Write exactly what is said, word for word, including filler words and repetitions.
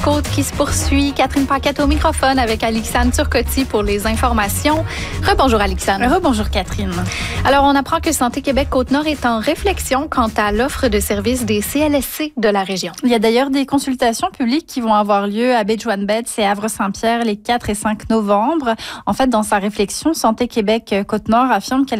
Côte qui se poursuit. Catherine Paquette au microphone avec Alexandre Turcotte pour les informations. Rebonjour Alexandre. Rebonjour Catherine. Alors, on apprend que Santé Québec Côte-Nord est en réflexion quant à l'offre de services des C L S C de la région. Il y a d'ailleurs des consultations publiques qui vont avoir lieu à Baie-Joinbetz et Havre-Saint-Pierre les quatre et cinq novembre. En fait, dans sa réflexion, Santé Québec Côte-Nord affirme qu'elle